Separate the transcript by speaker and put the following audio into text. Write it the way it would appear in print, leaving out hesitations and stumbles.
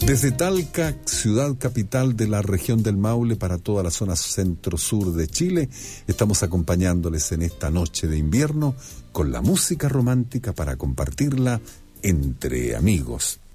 Speaker 1: Desde Talca, ciudad capital de la región del Maule, para toda la zona centro-sur de Chile, estamos acompañándoles en esta noche de invierno con la música romántica para compartirla entre amigos.